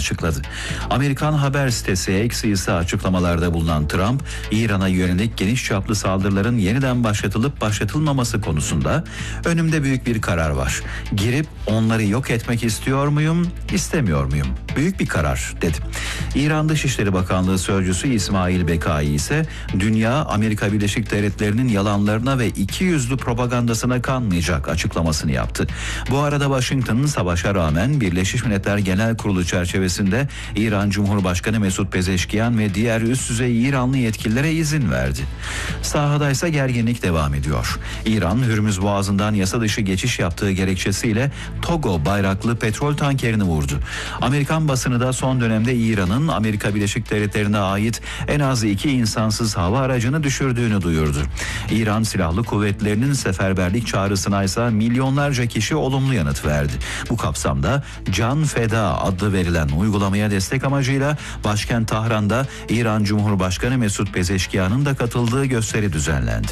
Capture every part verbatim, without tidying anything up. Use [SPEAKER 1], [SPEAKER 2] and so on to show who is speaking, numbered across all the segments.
[SPEAKER 1] açıkladı. Amerikan haber sitesi X ise açıklamalarda bulunan Trump, İran'a yönelik geniş çaplı saldırıların yeniden başlatılıp başlatılmaması konusunda önümde büyük bir karar var. Girip onları yok etmek istiyor muyum, istemiyor muyum? Büyük bir karar dedi. İran Dışişleri Bakanlığı Sözcüsü İsmail Bekai ise dünya Amerika Birleşik Devletleri'nin yalanlarına ve ikiyüzlü propagandasına kanmayacak açıklamasını yaptı. Bu arada Washington'ın savaşa rağmen Birleşmiş Milletler Genel Kurulu çerçevesinde İran Cumhurbaşkanı Mesut Pezeşkiyan ve diğer üst düzey İranlı yetkililere izin verdi. Sahada ise gerginlik devam ediyor. İran, Hürmüz Boğazı'ndan yasa dışı geçiş yaptığı gerekçesiyle Togo bayraklı petrol tankerini vurdu. Amerikan basını da son dönemde İran'ın Amerika Birleşik Devletleri'ne ait en az iki insansız hava aracını düşürdüğünü duyurdu. İran Silahlı Kuvvetleri'nin seferberlik çağrısına ise milyonlarca kişi olumlu yanıt verdi. Bu kapsamda Can Feda adlı verilen uygulamaya destek amacıyla başkent Tahran'da İran Cumhurbaşkanı Mesut Pezeşkiyan'ın da katıldığı gösteri düzenlendi.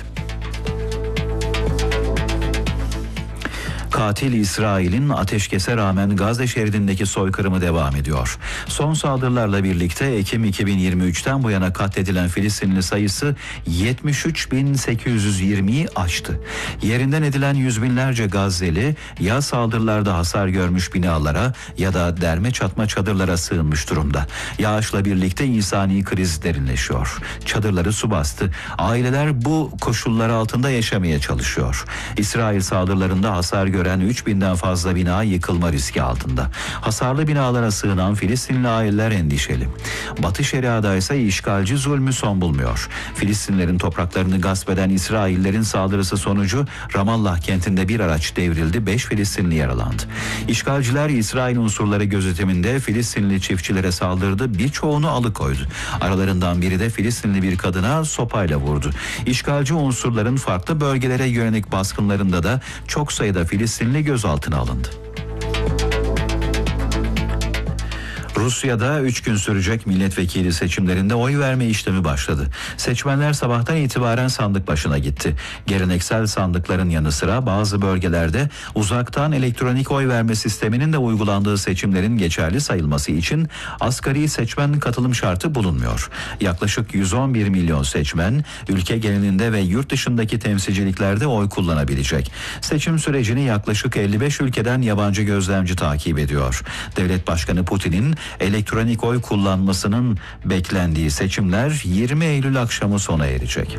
[SPEAKER 1] Katil İsrail'in ateşkese rağmen Gazze şeridindeki soykırımı devam ediyor. Son saldırılarla birlikte Ekim iki bin yirmi üçten bu yana katledilen Filistinli sayısı yetmiş üç bin sekiz yüz yirmiyi aştı. Yerinden edilen yüz binlerce Gazze'li ya saldırılarda hasar görmüş binalara ya da derme çatma çadırlara sığınmış durumda. Yağışla birlikte insani kriz derinleşiyor. Çadırları su bastı. Aileler bu koşullar altında yaşamaya çalışıyor. İsrail saldırılarında hasar gören üç binden fazla bina yıkılma riski altında. Hasarlı binalara sığınan Filistinli aileler endişeli. Batı Şeria'da ise işgalci zulmü son bulmuyor. Filistinlerin topraklarını gasp eden İsraillerin saldırısı sonucu Ramallah kentinde bir araç devrildi, beş Filistinli yaralandı. İşgalciler İsrail unsurları gözetiminde Filistinli çiftçilere saldırdı, birçoğunu alıkoydu. Aralarından biri de Filistinli bir kadına sopayla vurdu. İşgalci unsurların farklı bölgelere yönelik baskınlarında da çok sayıda Filistinli gözaltına alındı. Rusya'da üç gün sürecek milletvekili seçimlerinde oy verme işlemi başladı. Seçmenler sabahtan itibaren sandık başına gitti. Geleneksel sandıkların yanı sıra bazı bölgelerde uzaktan elektronik oy verme sisteminin de uygulandığı seçimlerin geçerli sayılması için asgari seçmen katılım şartı bulunmuyor. Yaklaşık yüz on bir milyon seçmen ülke genelinde ve yurt dışındaki temsilciliklerde oy kullanabilecek. Seçim sürecini yaklaşık elli beş ülkeden yabancı gözlemci takip ediyor. Devlet Başkanı Putin'in elektronik oy kullanmasının beklendiği seçimler yirmi Eylül akşamı sona erecek.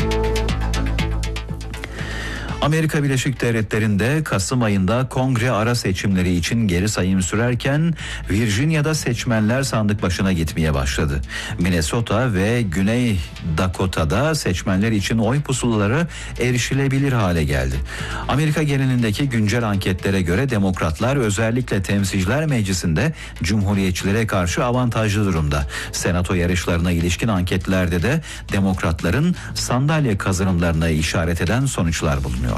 [SPEAKER 1] Amerika Birleşik Devletleri'nde Kasım ayında kongre ara seçimleri için geri sayım sürerken Virginia'da seçmenler sandık başına gitmeye başladı. Minnesota ve Güney Dakota'da seçmenler için oy pusulaları erişilebilir hale geldi. Amerika genelindeki güncel anketlere göre demokratlar özellikle Temsilciler Meclisi'nde Cumhuriyetçilere karşı avantajlı durumda. Senato yarışlarına ilişkin anketlerde de demokratların sandalye kazanımlarına işaret eden sonuçlar bulunuyor.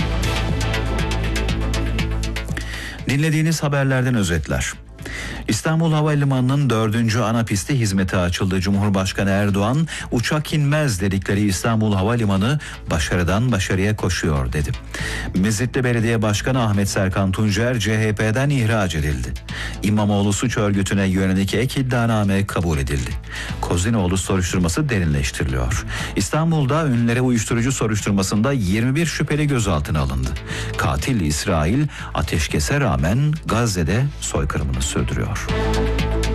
[SPEAKER 1] Dinlediğiniz haberlerden özetler. İstanbul Havalimanı'nın dördüncü ana pisti hizmete açıldı. Cumhurbaşkanı Erdoğan, uçak inmez dedikleri İstanbul Havalimanı başarıdan başarıya koşuyor dedi. Mezitli Belediye Başkanı Ahmet Serkan Tuncer C H P'den ihraç edildi. İmamoğlu suç örgütüne yönelik ek iddianame kabul edildi. Kozinoğlu soruşturması derinleştiriliyor. İstanbul'da ünlülere uyuşturucu soruşturmasında yirmi bir şüpheli gözaltına alındı. Katil İsrail ateşkese rağmen Gazze'de soykırımını sürdürüyor.